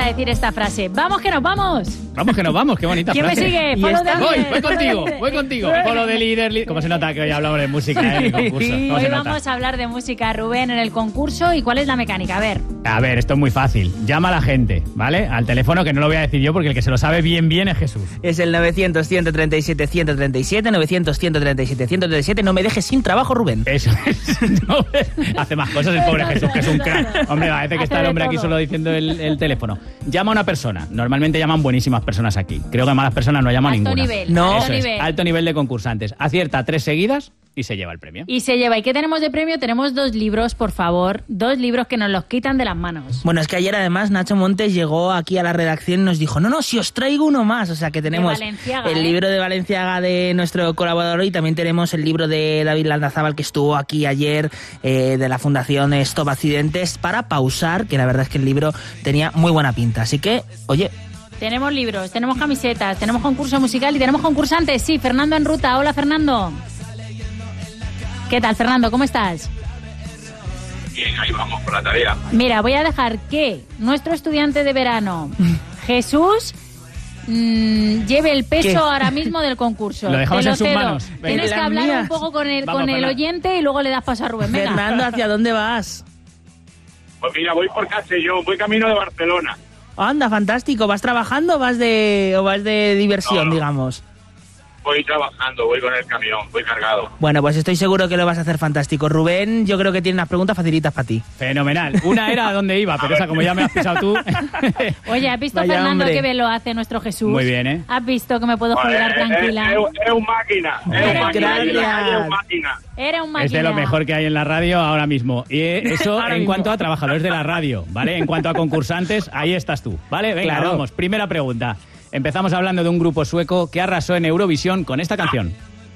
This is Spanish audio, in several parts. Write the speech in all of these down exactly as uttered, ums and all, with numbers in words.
decir esta frase. ¡Vamos que nos vamos! Vamos que nos vamos, qué bonita ¿Quién frase. me sigue? ¿Y Follow esta? the Voy, leader. voy contigo, voy contigo. Follow de líder, líder. ¿Cómo se nota que hoy hablamos de música en el concurso? ¿Cómo Hoy se nota? vamos a hablar de música, Rubén, en el concurso. ¿Y cuál es la mecánica? A ver. A ver, esto es muy fácil. Llama a la gente, ¿vale? Al teléfono, que no lo voy a decir yo porque el que se lo sabe bien bien es Jesús. Es el novecientos, ciento treinta y siete, ciento treinta y siete, novecientos, ciento treinta y siete, ciento treinta y siete. No me dejes sin trabajo, Rubén. Eso es. No, hace más cosas el pobre Jesús, que es un crack. Hombre, parece que está el hombre aquí solo diciendo el, el teléfono. Llama a una persona. Normalmente llaman buenísimas personas aquí. Creo que malas personas no llaman Alto ninguna. nivel. No. Alto Eso es, nivel. alto nivel de concursantes. Acierta tres seguidas y se lleva el premio. Y se lleva. ¿Y qué tenemos de premio? Tenemos dos libros, por favor. Dos libros que nos los quitan de las manos. Bueno, es que ayer además Nacho Montes llegó aquí a la redacción y nos dijo, no, no, si os traigo uno más. O sea que tenemos Valenciaga, el ¿eh? libro de Valenciaga de nuestro colaborador y también tenemos el libro de David Landazábal que estuvo aquí ayer eh, de la Fundación Stop Accidentes para pausar, que la verdad es que el libro tenía muy buena pinta. Así que, oye... Tenemos libros, tenemos camisetas, tenemos concurso musical y tenemos concursantes. Sí, Fernando en ruta. Hola, Fernando. ¿Qué tal, Fernando? ¿Cómo estás? Bien, ahí vamos por la tarea. Mira, voy a dejar que nuestro estudiante de verano, Jesús, mmm, lleve el peso ¿Qué? ahora mismo del concurso. Lo dejamos Te en sus cedo. manos. Venga. Tienes En que las hablar mías. un poco con el, Vamos, con el Fernando. oyente y luego le das paso a Rubén. Venga. Fernando, ¿hacia dónde vas? Pues mira, voy por Castellón, voy camino de Barcelona. Anda, fantástico. ¿Vas trabajando o vas de, o vas de diversión, No, no. digamos? Voy trabajando, voy con el camión, voy cargado. Bueno, pues estoy seguro que lo vas a hacer fantástico. Rubén, yo creo que tiene unas preguntas facilitas para ti. Fenomenal. Una era a dónde iba, pero esa como ya me has pisado tú. Oye, ¿has visto, Vaya Fernando, hombre. qué bien lo hace nuestro Jesús? Muy bien, ¿eh? ¿Has visto que me puedo Joder, jubilar es, tranquila? es- es un máquina, es un Gracias. máquina, ahí en la calle es un máquina. Era un máquina. Es de lo mejor que hay en la radio ahora mismo. Y eso Ahora en mismo. cuanto a trabajadores de la radio, ¿vale? En cuanto a concursantes, ahí estás tú, ¿vale? Venga, Claro. vamos. Primera pregunta. Empezamos hablando de un grupo sueco que arrasó en Eurovisión con esta canción.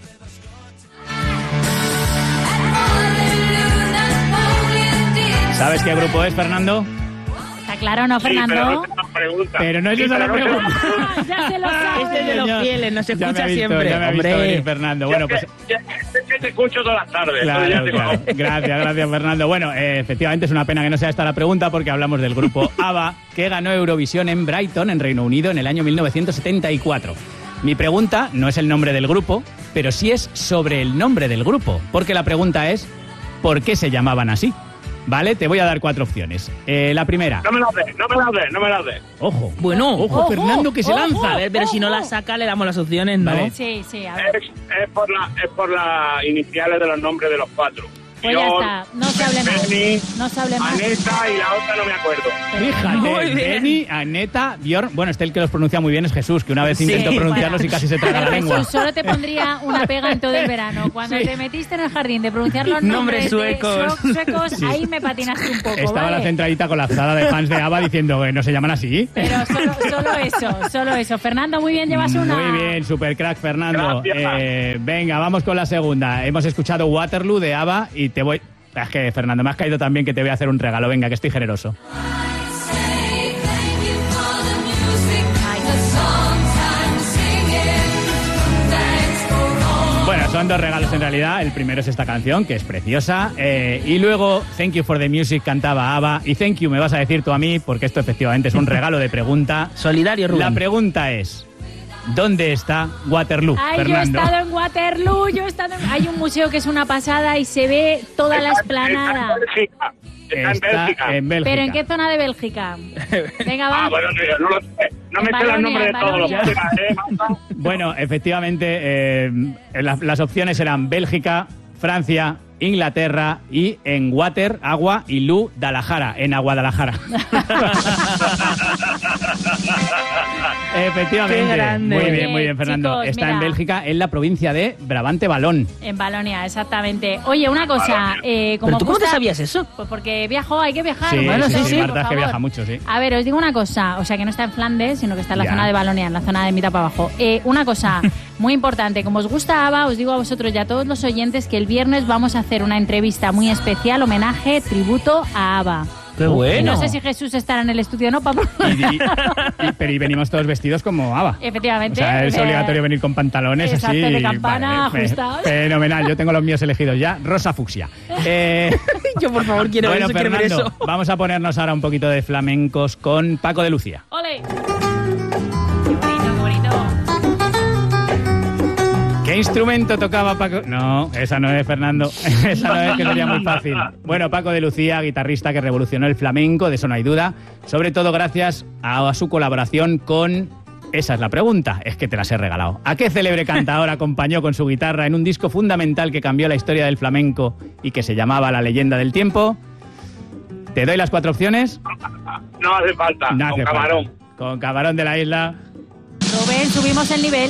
¿Sabes qué grupo es, Fernando? ¿Está claro, no, Sí, pero Fernando? no se nos pregunta. Pero no es Sí, esa la pero no se nos pregunta. pregunta. Ah, ya se lo sabe. Este es de los Señor. fieles, nos Ya me escucha ha visto, siempre. ya me ha visto Hombre. venir, Fernando. Bueno, Ya- pues... ya- Es que te escucho todas las tardes. entonces ya Claro, te claro. conozco. Gracias, gracias, Fernando. Bueno, eh, efectivamente es una pena que no sea esta la pregunta porque hablamos del grupo ABBA que ganó Eurovisión en Brighton, en Reino Unido, en el año mil novecientos setenta y cuatro. Mi pregunta no es el nombre del grupo, pero sí es sobre el nombre del grupo, porque la pregunta es ¿por qué se llamaban así? ¿Vale? Te voy a dar cuatro opciones. Eh, la primera. No me las des, no me las des, no me las des. Ojo. Bueno, Ojo, Ojo, Fernando, que se ojo. lanza. A ver, pero si no la saca, le damos las opciones, ¿no? Vale. Sí, sí, a ver. Es, es por la, es por las iniciales de los nombres de los cuatro. Pues ya John, está, no se hable más. Benny, No se hable más. Aneta y la otra no me acuerdo. Fíjate, Muy bien. Benny, Aneta, Bjorn. Bueno, este el que los pronuncia muy bien es Jesús, que una vez Sí. intentó pronunciarlos y casi se traga la Pero lengua. Jesús, solo te pondría una pega en todo el verano. Cuando Sí. te metiste en el jardín de pronunciar los Nombres nombres de suecos. su- suecos, ahí me patinaste un poco, Estaba ¿vale? la centralita colapsada de fans de ABBA diciendo que no se llaman así. Pero solo, solo eso, solo eso. Fernando, muy bien, llevas una. Muy bien, super crack, Fernando. Gracias. Eh, venga, vamos con la segunda. Hemos escuchado Waterloo de ABBA y te voy... Es que, Fernando, me has caído también que te voy a hacer un regalo. Venga, que estoy generoso. Bueno, son dos regalos en realidad. El primero es esta canción, que es preciosa. Eh, y luego, Thank You for the Music cantaba ABBA. Y Thank You me vas a decir tú a mí, porque esto efectivamente es un regalo de pregunta. Solidario, Rubén. La pregunta es, ¿dónde está Waterloo, Ay, yo he Fernando? estado en Waterloo, yo he estado en... Hay un museo que es una pasada y se ve toda la esplanada. Está en Bélgica. Está en Está Bélgica. en Bélgica. ¿Pero en qué zona de Bélgica? Venga, va. Ah, bueno, tío, no lo sé. No En me sé Valonia, los nombres de en todos los Valonia. temas, ¿eh, Marta? Bueno, efectivamente, eh, las, las opciones eran Bélgica, Francia, Inglaterra y en Water, agua y Lu, Dalajara, en Aguadalajara. Efectivamente. Qué grande. Muy bien, muy bien, Fernando. Chicos, Está mira. en Bélgica, en la provincia de Brabante Valón. En Balonia, exactamente. Oye, una cosa. Valonia. Eh, como ¿Pero tú cómo te gusta- sabías eso? Pues porque viajo, hay que viajar. Sí, bueno, sí, sí, sí, sí, Marta por es que favor. viaja mucho, sí. A ver, os digo una cosa, o sea, que no está en Flandes, sino que está en la Ya. zona de Balonia, en la zona de mitad para abajo. Eh, una cosa muy importante, como os gusta ABBA, os digo a vosotros y a todos los oyentes que el viernes vamos a hacer una entrevista muy especial, homenaje, tributo a ABBA. ¡Qué bueno! No sé si Jesús estará en el estudio o no, Pablo. Y, y- y- pero y venimos todos vestidos como ABBA. Efectivamente. O sea, es eh, obligatorio venir con pantalones exacto, así. de campana, fe- ajustados. Fenomenal, yo tengo los míos elegidos ya. Rosa fucsia. Eh, Yo, por favor, quiero bueno, eso, quiero ver Fernando, eso. vamos a ponernos ahora un poquito de flamencos con Paco de Lucía. ¡Ole! ¡Qué bonito, qué bonito! ¿Qué instrumento tocaba Paco? No, esa no es, Fernando. Esa no es, que sería muy fácil. Bueno, Paco de Lucía, guitarrista que revolucionó el flamenco, de eso no hay duda. Sobre todo gracias a, a su colaboración con... Esa es la pregunta, es que te las he regalado. ¿A qué célebre cantador acompañó con su guitarra en un disco fundamental que cambió la historia del flamenco y que se llamaba La leyenda del tiempo? ¿Te doy las cuatro opciones? No hace falta, No con hace camarón. falta. Con Camarón de la Isla. Rubén, subimos el nivel.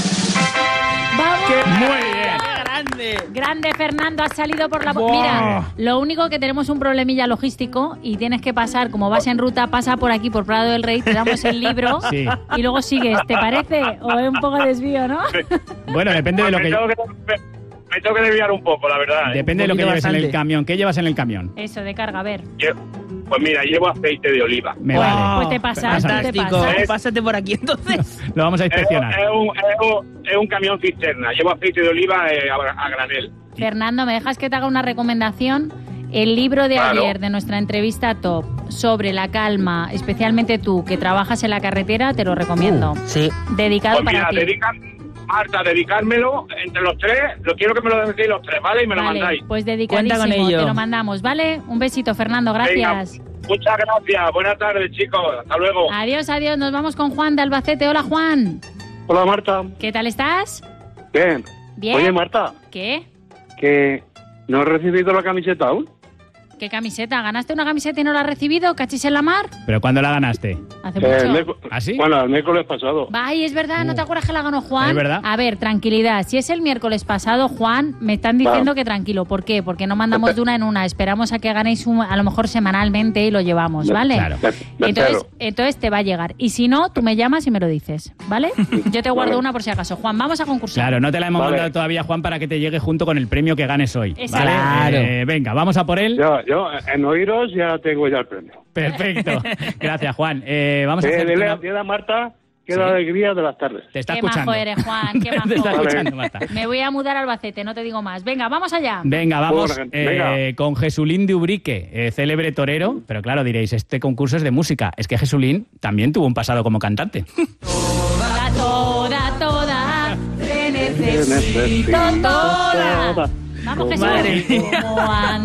¡Vamos! Muy bien. ¡Grande! Grande, Fernando, has salido por la... Buah. Mira, lo único que tenemos un problemilla logístico y tienes que pasar, como vas en ruta, pasa por aquí, por Prado del Rey, te damos el libro Sí. y luego sigues. ¿Te parece? ¿O es un poco desvío, no? Bueno, depende de lo me, que... tengo que me, me tengo que desviar un poco, la verdad. ¿eh? Depende de lo que Un lleves poquito en el bastante. camión. ¿Qué llevas en el camión? Eso, de carga, a ver. Lle- Pues mira, llevo aceite de oliva. Me Pues- vale. pues te pasas, Pásale. te Fantástico. pasas. Pásate por aquí, entonces. Lo vamos a Es, inspeccionar. es un, es, un, es un camión cisterna. Llevo aceite de oliva eh, a, a granel. Fernando, ¿me dejas que te haga una recomendación? El libro de Claro. ayer de nuestra entrevista top sobre la calma, especialmente tú que trabajas en la carretera, te lo recomiendo. Sí. Dedicado Pues mira, para ti. dedica, Marta, dedicármelo entre los tres. Lo quiero que me lo decís los tres, ¿vale? Y me lo Vale, mandáis. pues dedicadísimo, Cuenta con ello. te lo mandamos, ¿vale? Un besito, Fernando, gracias. Venga, muchas gracias. Buenas tardes, chicos. Hasta luego. Adiós, adiós, nos vamos con Juan de Albacete. Hola, Juan. Hola, Marta. ¿Qué tal estás? Bien. Bien. Oye, Marta, ¿Qué? que no he recibido la camiseta aún. ¿Qué camiseta? ¿Ganaste una camiseta y no la has recibido? ¿Cachis en la mar? ¿Pero cuándo la ganaste? Hace Eh, mucho. el miércoles- ¿Ah, sí? Bueno, el miércoles pasado. Ay, es verdad, ¿no te acuerdas que la ganó Juan? Es verdad. A ver, tranquilidad. Si es el miércoles pasado, Juan, me están diciendo Va. que tranquilo. ¿Por qué? Porque no mandamos de una en una. Esperamos a que ganéis un- a lo mejor semanalmente y lo llevamos, ¿vale? Claro. Me- me Entonces, espero. entonces te va a llegar. Y si no, tú me llamas y me lo dices, ¿vale? Yo te guardo Vale. una por si acaso. Juan, vamos a concursar. Claro, no te la hemos Vale. mandado todavía, Juan, para que te llegue junto con el premio que ganes hoy. Exacto. ¿Vale? Claro. Eh, venga, vamos a por él. Yo, yo, en oíros ya tengo ya el premio. Perfecto. Gracias, Juan. Eh, vamos a Eh, hacer dile, una... dile a Marta que Sí. la alegría de las tardes. Te está Qué escuchando. majo eres, Juan, qué majo. Te está Vale. escuchando, Marta. Me voy a mudar a Albacete, no te digo más. Venga, vamos allá. Venga, vamos Bueno, eh, venga. con Jesulín de Ubrique, eh, célebre torero. Pero claro, diréis, este concurso es de música. Es que Jesulín también tuvo un pasado como cantante. Toda, toda, toda, te necesito necesito toda. toda. Vamos, Jesús. Madre mía. Como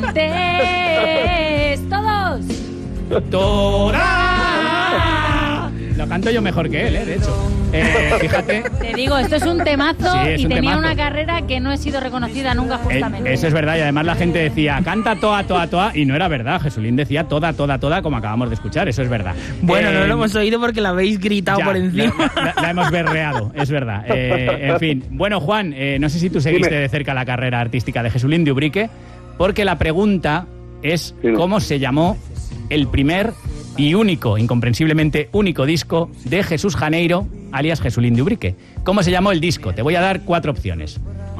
antes. Todos. ¡Toda! Lo canto yo mejor que él, ¿eh? De hecho. Eh, fíjate. Te digo, esto es un temazo Sí, es y un tenía temazo. una carrera que no he sido reconocida nunca Eh, justamente. eso es verdad, y además la gente decía, canta toa, toa, toa, y no era verdad. Jesulín decía toda, toda, toda, como acabamos de escuchar, eso es verdad. Bueno, no Eh, lo hemos oído porque la habéis gritado ya, por encima. La, la- la hemos berreado, es verdad. Eh, en fin, bueno, Juan, eh, no sé si tú seguiste Dime. de cerca la carrera artística de Jesulín de Ubrique, porque la pregunta es Dime. cómo se llamó el primer y único, incomprensiblemente único disco de Jesús Janeiro, alias Jesulín de Ubrique. ¿Cómo se llamó el disco? Te voy a dar cuatro opciones.